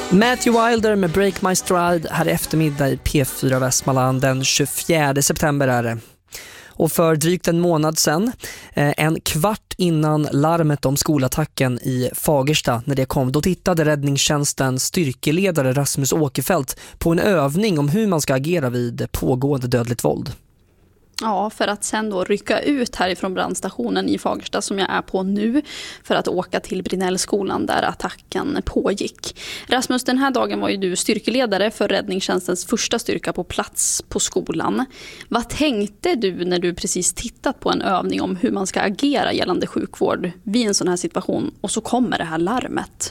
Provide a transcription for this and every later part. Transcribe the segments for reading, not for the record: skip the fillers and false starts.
Matthew Wilder med Break My Stride här i eftermiddag i P4 Västmanland den 24 september är det. Och för drygt en månad sedan, en kvart innan larmet om skolattacken i Fagersta när det kom, då tittade räddningstjänstens styrkeledare Rasmus Åkerfeldt på en övning om hur man ska agera vid pågående dödligt våld. Ja, för att sen då rycka ut härifrån brandstationen i Fagersta som jag är på nu för att åka till Brinellskolan där attacken pågick. Rasmus, den här dagen var ju du styrkeledare för räddningstjänstens första styrka på plats på skolan. Vad tänkte du när du precis tittat på en övning om hur man ska agera gällande sjukvård vid en sån här situation och så kommer det här larmet?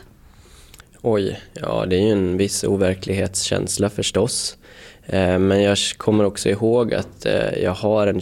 Oj, ja det är ju en viss overklighetskänsla förstås. Men jag kommer också ihåg att jag har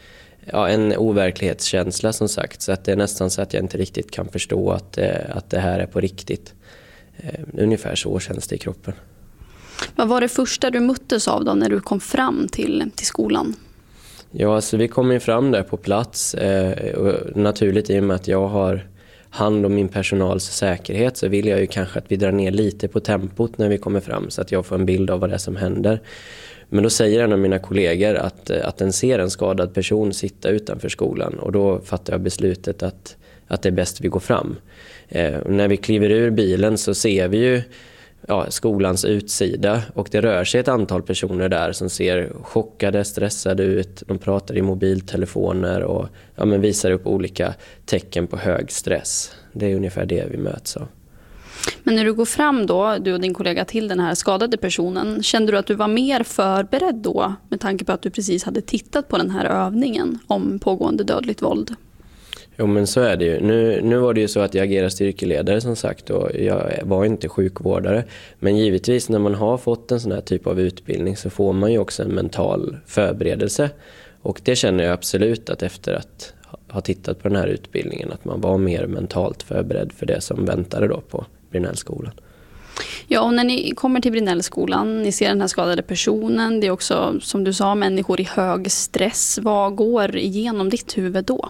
en overklighetskänsla som sagt. Så att det är nästan så att jag inte riktigt kan förstå att det här är på riktigt. Ungefär så känns det i kroppen. Vad var det första du möttes av då när du kom fram till skolan? Ja, alltså vi kom ju fram där på plats. Och naturligt i och med att jag har hand om min personals säkerhet så vill jag ju kanske att vi drar ner lite på tempot när vi kommer fram så att jag får en bild av vad det är som händer. Men då säger en av mina kollegor att den ser en skadad person sitta utanför skolan och då fattar jag beslutet att det är bäst vi går fram. Och när vi kliver ur bilen så ser vi ju skolans utsida och det rör sig ett antal personer där som ser chockade, stressade ut. De pratar i mobiltelefoner och visar upp olika tecken på hög stress. Det är ungefär det vi möts av. Men när du går fram då, du och din kollega till den här skadade personen, kände du att du var mer förberedd då med tanke på att du precis hade tittat på den här övningen om pågående dödligt våld? Jo, men så är det ju. Nu var det ju så att jag agerar styrkeledare som sagt och jag var inte sjukvårdare. Men givetvis när man har fått en sån här typ av utbildning så får man ju också en mental förberedelse. Och det känner jag absolut att efter att ha tittat på den här utbildningen att man var mer mentalt förberedd för det som väntade då på Brinellskolan. Ja, och när ni kommer till Brinellskolan, ni ser den här skadade personen, det är också som du sa människor i hög stress. Vad går igenom ditt huvud då?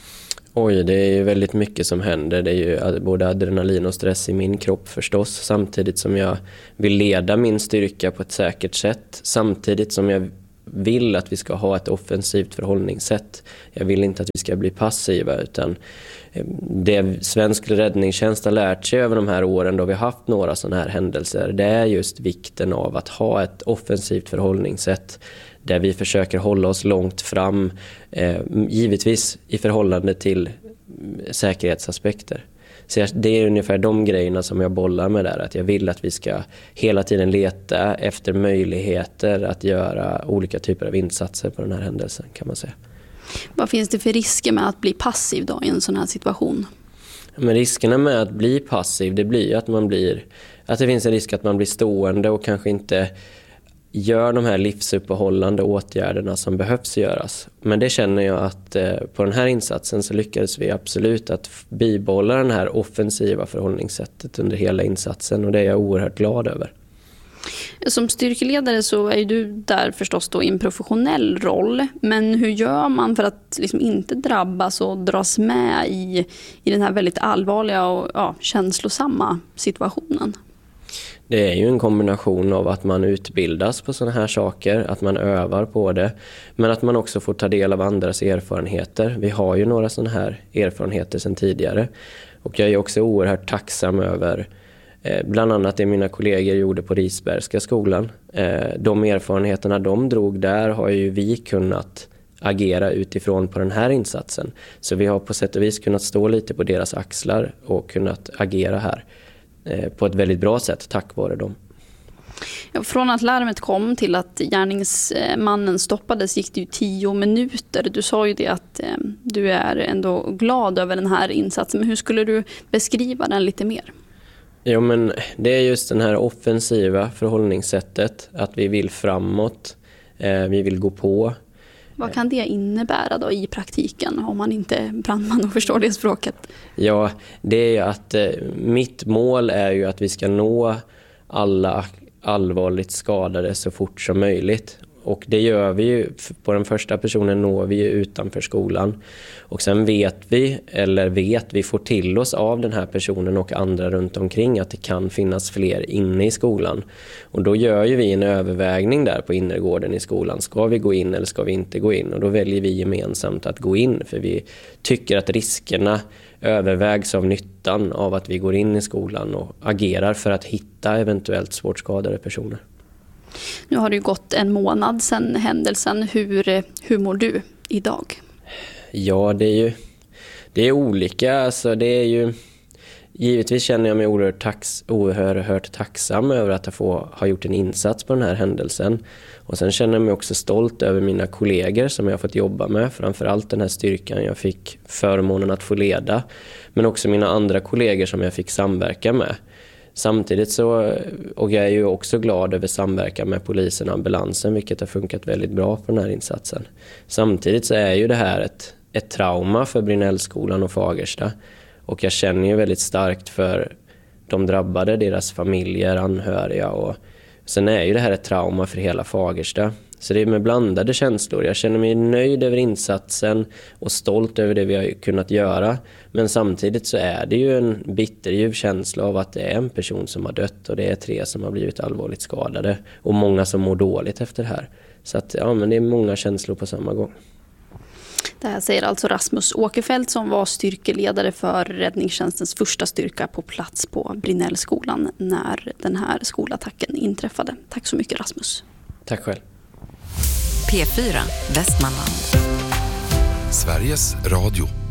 Oj, det är ju väldigt mycket som händer. Det är ju både adrenalin och stress i min kropp förstås. Samtidigt som jag vill leda min styrka på ett säkert sätt. Samtidigt som jag vill att vi ska ha ett offensivt förhållningssätt. Jag vill inte att vi ska bli passiva utan det svensk räddningstjänst har lärt sig över de här åren då vi har haft några sådana här händelser. Det är just vikten av att ha ett offensivt förhållningssätt där vi försöker hålla oss långt fram, givetvis i förhållande till säkerhetsaspekter. Så det är ungefär de grejerna som jag bollar med där. Att jag vill att vi ska hela tiden leta efter möjligheter att göra olika typer av insatser på den här händelsen kan man säga. Vad finns det för risker med att bli passiv då i en sån här situation? Men riskerna med att bli passiv det blir att det finns en risk att man blir stående och kanske inte gör de här livsuppehållande åtgärderna som behövs göras. Men det känner jag att på den här insatsen så lyckades vi absolut att bibehålla den här offensiva förhållningssättet under hela insatsen och det är jag oerhört glad över. Som styrkeledare så är du där förstås då i en professionell roll. Men hur gör man för att liksom inte drabbas och dras med i den här väldigt allvarliga och känslosamma situationen? Det är ju en kombination av att man utbildas på sådana här saker, att man övar på det, men att man också får ta del av andras erfarenheter. Vi har ju några sådana här erfarenheter sedan tidigare och jag är också oerhört tacksam över bland annat det mina kollegor gjorde på Risbergska skolan. De erfarenheterna de drog där har ju vi kunnat agera utifrån på den här insatsen. Så vi har på sätt och vis kunnat stå lite på deras axlar och kunnat agera här på ett väldigt bra sätt tack vare dem. Ja, från att larmet kom till att gärningsmannen stoppades gick det ju 10 minuter. Du sa ju det att du är ändå glad över den här insatsen. Men hur skulle du beskriva den lite mer? Jo, men det är just den här offensiva förhållningssättet. Att vi vill framåt, vi vill gå på. Vad kan det innebära då i praktiken om man inte är brandman och förstår det språket? Ja, det är ju att mitt mål är ju att vi ska nå alla allvarligt skadade så fort som möjligt. Och det gör vi ju, på den första personen når vi ju utanför skolan. Och sen vet vi får till oss av den här personen och andra runt omkring att det kan finnas fler inne i skolan. Och då gör ju vi en övervägning där på innergården i skolan. Ska vi gå in eller ska vi inte gå in? Och då väljer vi gemensamt att gå in, för vi tycker att riskerna övervägs av nyttan av att vi går in i skolan och agerar för att hitta eventuellt svårt skadade personer. Nu har det ju gått en månad sedan händelsen. Hur mår du idag? Ja, det är olika. Alltså, givetvis känner jag mig oerhört tacksam över att ha gjort en insats på den här händelsen. Och sen känner jag mig också stolt över mina kollegor som jag har fått jobba med. Framförallt den här styrkan jag fick förmånen att få leda. Men också mina andra kollegor som jag fick samverka med. Samtidigt och jag är ju också glad över samverkan med polisen och ambulansen, vilket har funkat väldigt bra på den här insatsen. Samtidigt så är ju det här ett trauma för Brinellskolan och Fagersta. Och jag känner ju väldigt starkt för de drabbade, deras familjer, anhöriga, och sen är ju det här ett trauma för hela Fagersta. Så det är med blandade känslor. Jag känner mig nöjd över insatsen och stolt över det vi har kunnat göra. Men samtidigt så är det ju en bitterljuv känsla av att det är en person som har dött och det är 3 som har blivit allvarligt skadade. Och många som mår dåligt efter det här. Så att, men det är många känslor på samma gång. Det här säger alltså Rasmus Åkerfeldt som var styrkeledare för räddningstjänstens första styrka på plats på Brinellskolan när den här skolattacken inträffade. Tack så mycket Rasmus. Tack själv. P4 Västmanland. Sveriges Radio.